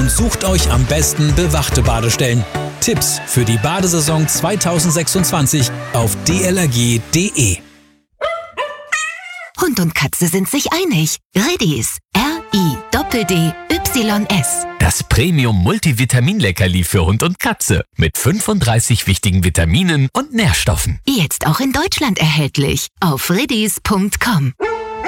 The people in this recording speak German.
und sucht euch am besten bewachte Badestellen. Tipps für die Badesaison 2026 auf dlrg.de. Hund und Katze sind sich einig. Riddies. RIDDYS. Das Premium-Multivitamin-Leckerli für Hund und Katze mit 35 wichtigen Vitaminen und Nährstoffen. Jetzt auch in Deutschland erhältlich. Auf riddies.com.